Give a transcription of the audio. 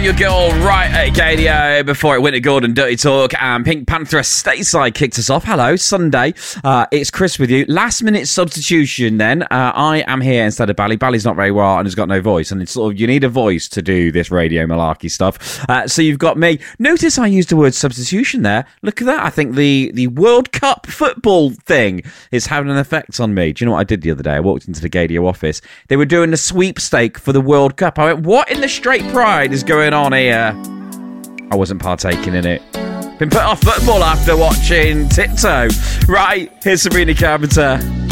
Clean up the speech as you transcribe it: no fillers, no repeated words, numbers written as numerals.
Your Girl right at Gadio before it Winter Gordon Dirty Talk and Pink Panther Stateside kicked us off. Hello, Sunday. It's Chris with you. Last minute substitution then. I am here instead of Bally. Bally's not very well and has got no voice, and it's sort of, you need a voice to do this radio malarkey stuff. So you've got me. Notice I used the word substitution there. Look at that. I think the World Cup football thing is having an effect on me. Do you know what I did the other day? I walked into the Gadio office. They were doing the sweepstake for the World Cup. I went, what in the straight pride is going on here? I wasn't partaking in it. Been put off football after watching Tiptoe. Right, here's Sabrina Carpenter.